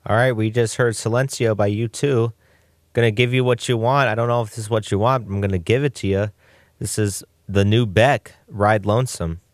All right, we just heard Silencio by U2. Gonna give you what you want. I don't know if this is what you want. I'm gonna give it to you. This is the new Beck, Ride Lonesome.